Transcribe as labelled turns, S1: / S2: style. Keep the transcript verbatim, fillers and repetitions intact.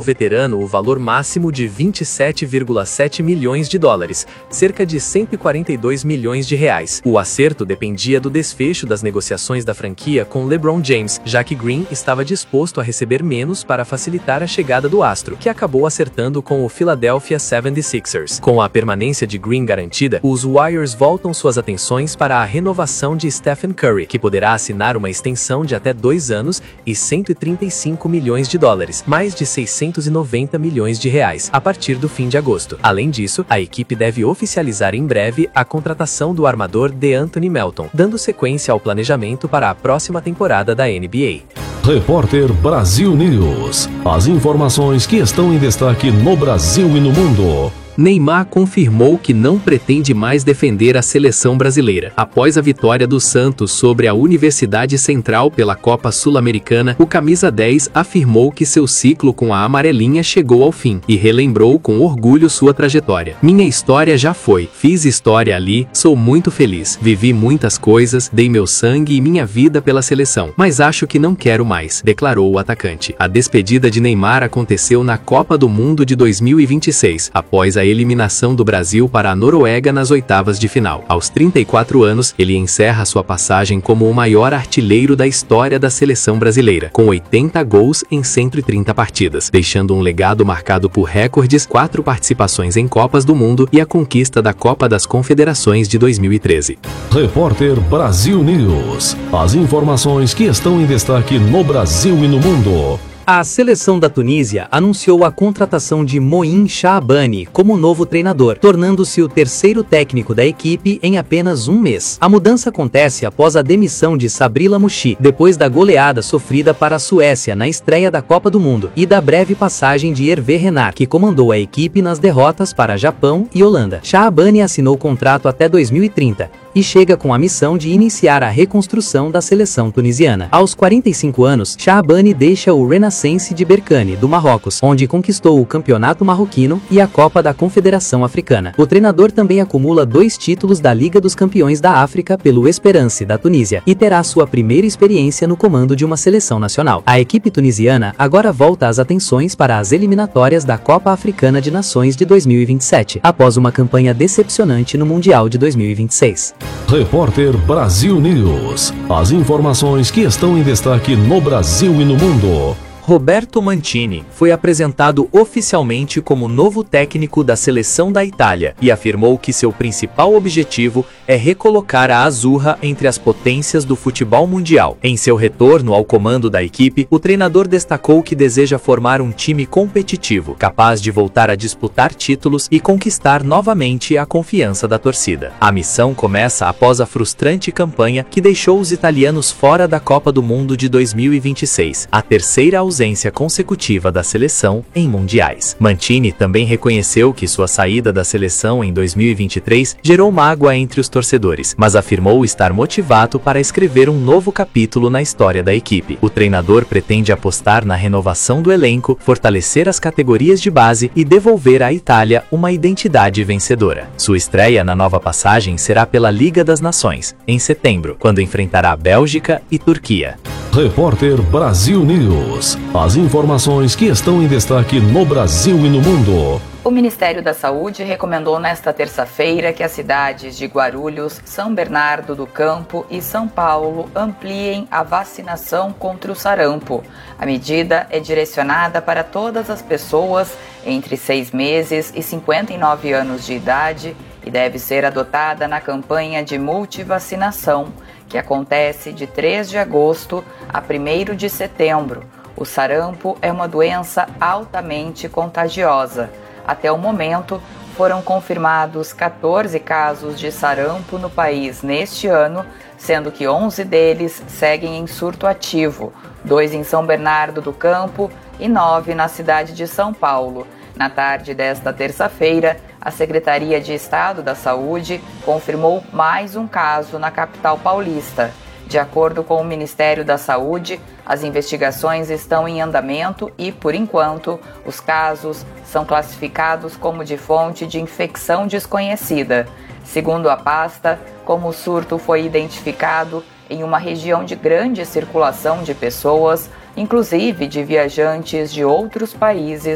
S1: veterano o valor máximo de vinte e sete vírgula sete milhões de dólares, cerca de cento e quarenta e dois milhões de reais. O acerto dependia do desfecho das negociações da franquia com LeBron James, já que Green estava disposto a receber menos para facilitar a chegada do astro, que acabou acertando com o Philadelphia setenta e seis ers. Com a permanência de Green garantida, os Warriors voltam suas atenções para a renovação de Stephen Curry, que poderá assinar uma extensão de até dois anos e cento e trinta e cinco milhões de dólares, mais de seiscentos e noventa milhões de reais, a partir do fim de agosto. Além disso, a equipe deve oficializar em breve a contratação do armador DeAnthony Melton, dando sequência ao planejamento para a próxima temporada da N B A.
S2: Repórter Brasil News. As informações que estão em destaque no Brasil e no mundo.
S1: Neymar confirmou que não pretende mais defender a seleção brasileira. Após a vitória do Santos sobre a Universidade Central pela Copa Sul-Americana, o camisa dez afirmou que seu ciclo com a amarelinha chegou ao fim e relembrou com orgulho sua trajetória. Minha história já foi, fiz história ali, sou muito feliz, vivi muitas coisas, dei meu sangue e minha vida pela seleção, mas acho que não quero mais, declarou o atacante. A despedida de Neymar aconteceu na Copa do Mundo de dois mil e vinte e seis, após a eliminação do Brasil para a Noruega nas oitavas de final. Aos trinta e quatro anos, ele encerra sua passagem como o maior artilheiro da história da seleção brasileira, com oitenta gols em cento e trinta partidas, deixando um legado marcado por recordes, quatro participações em Copas do Mundo e a conquista da Copa das Confederações de dois mil e treze.
S2: Repórter Brasil News. As informações que estão em destaque no Brasil e no mundo.
S3: A seleção da Tunísia anunciou a contratação de Moin Shahbani como novo treinador, tornando-se o terceiro técnico da equipe em apenas um mês. A mudança acontece após a demissão de Sabri Lamouchi, depois da goleada sofrida para a Suécia na estreia da Copa do Mundo, e da breve passagem de Hervé Renard, que comandou a equipe nas derrotas para Japão e Holanda. Shahbani assinou contrato até dois mil e trinta. E chega com a missão de iniciar a reconstrução da seleção tunisiana. Aos quarenta e cinco anos, Shahbani deixa o Renaissance de Berkane, do Marrocos, onde conquistou o Campeonato Marroquino e a Copa da Confederação Africana. O treinador também acumula dois títulos da Liga dos Campeões da África pelo Esperance da Tunísia e terá sua primeira experiência no comando de uma seleção nacional. A equipe tunisiana agora volta as atenções para as eliminatórias da Copa Africana de Nações de dois mil e vinte e sete, após uma campanha decepcionante no Mundial de dois mil e vinte e seis.
S2: Repórter Brasil News. As informações que estão em destaque no Brasil e no mundo.
S1: Roberto Mancini foi apresentado oficialmente como novo técnico da seleção da Itália e afirmou que seu principal objetivo é recolocar a Azzurra entre as potências do futebol mundial. Em seu retorno ao comando da equipe, o treinador destacou que deseja formar um time competitivo, capaz de voltar a disputar títulos e conquistar novamente a confiança da torcida. A missão começa após a frustrante campanha que deixou os italianos fora da Copa do Mundo de dois mil e vinte e seis, a terceira ausência ausência consecutiva da seleção em mundiais. Mancini também reconheceu que sua saída da seleção em dois mil e vinte e três gerou mágoa entre os torcedores, mas afirmou estar motivado para escrever um novo capítulo na história da equipe. O treinador pretende apostar na renovação do elenco, fortalecer as categorias de base e devolver à Itália uma identidade vencedora. Sua estreia na nova passagem será pela Liga das Nações, em setembro, quando enfrentará Bélgica e Turquia.
S2: Repórter Brasil News. As informações que estão em destaque no Brasil e no mundo.
S4: O Ministério da Saúde recomendou nesta terça-feira que as cidades de Guarulhos, São Bernardo do Campo e São Paulo ampliem a vacinação contra o sarampo. A medida é direcionada para todas as pessoas entre seis meses e cinquenta e nove anos de idade e deve ser adotada na campanha de multivacinação, que acontece de três de agosto a primeiro de setembro. O sarampo é uma doença altamente contagiosa. Até o momento, foram confirmados quatorze casos de sarampo no país neste ano, sendo que onze deles seguem em surto ativo, dois em São Bernardo do Campo e nove na cidade de São Paulo. Na tarde desta terça-feira, a Secretaria de Estado da Saúde confirmou mais um caso na capital paulista. De acordo com o Ministério da Saúde, as investigações estão em andamento e, por enquanto, os casos são classificados como de fonte de infecção desconhecida. Segundo a pasta, como o surto foi identificado em uma região de grande circulação de pessoas, inclusive de viajantes de outros países,